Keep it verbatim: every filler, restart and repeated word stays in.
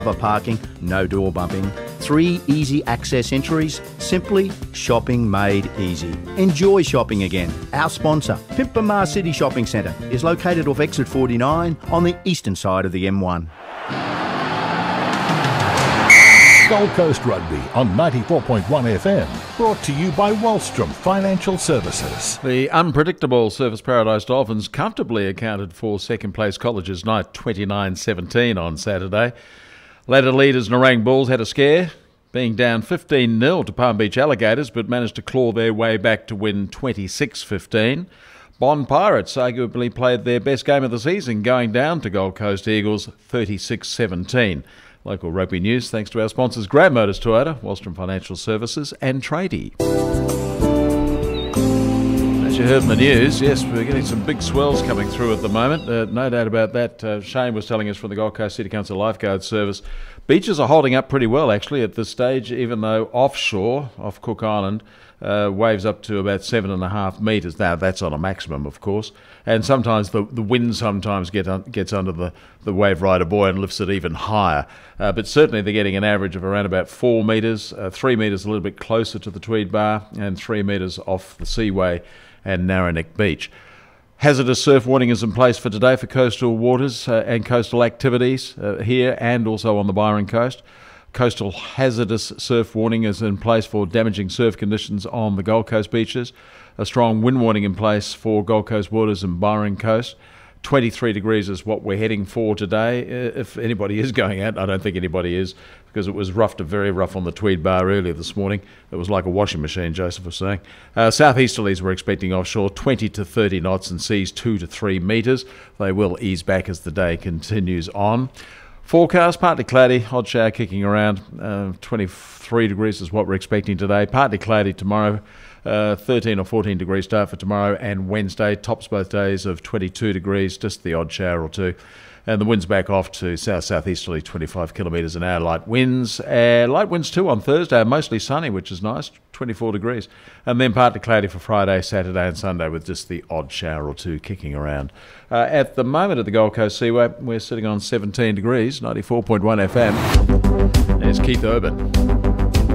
parking, no door bumping, three easy access entries, simply shopping made easy. Enjoy shopping again. Our sponsor, Pimpamar City Shopping Centre, is located off exit forty-nine on the eastern side of the M one. Gold Coast Rugby on ninety-four point one F M, brought to you by Wallstrom Financial Services. The unpredictable Surfers Paradise Dolphins comfortably accounted for second place College's night twenty-nine seventeen on Saturday. Ladder leaders Nerang Bulls had a scare, being down fifteen nil to Palm Beach Alligators, but managed to claw their way back to win twenty-six fifteen. Bond Pirates arguably played their best game of the season, going down to Gold Coast Eagles thirty-six seventeen. Local rugby news thanks to our sponsors Grab Motors Toyota, Wallstrom Financial Services and Tradie. As you heard in the news, yes, we're getting some big swells coming through at the moment. Uh, no doubt about that. Uh, Shane was telling us from the Gold Coast City Council Lifeguard Service. Beaches are holding up pretty well, actually, at this stage, even though offshore, off Cook Island, uh, waves up to about seven and a half metres. Now, that's on a maximum, of course. And sometimes the, the wind sometimes get un, gets under the, the wave rider buoy and lifts it even higher. Uh, but certainly they're getting an average of around about four metres, uh, three metres a little bit closer to the Tweed Bar, and three metres off the Seaway and Narrowneck Beach. Hazardous surf warning is in place for today for coastal waters uh, and coastal activities uh, here and also on the Byron coast. Coastal hazardous surf warning is in place for damaging surf conditions on the Gold Coast beaches. A strong wind warning in place for Gold Coast waters and Byron coast. twenty-three degrees is what we're heading for today. If anybody is going out, I don't think anybody is, because it was rough to very rough on the Tweed Bar earlier this morning. It was like a washing machine, Joseph was saying. Uh, southeasterlies we're expecting offshore twenty to thirty knots and seas two to three metres. They will ease back as the day continues on. Forecast, partly cloudy, odd shower kicking around. Uh, twenty-three degrees is what we're expecting today. Partly cloudy tomorrow. Uh, thirteen or fourteen degrees start for tomorrow and Wednesday. Tops both days of twenty-two degrees, just the odd shower or two. And the wind's back off to south-southeasterly, twenty-five kilometres an hour. Light winds. Uh, light winds too on Thursday, mostly sunny, which is nice, twenty-four degrees. And then partly cloudy for Friday, Saturday and Sunday with just the odd shower or two kicking around. Uh, at the moment at the Gold Coast Seaway, we're sitting on seventeen degrees, ninety-four point one F M. There's Keith Urban.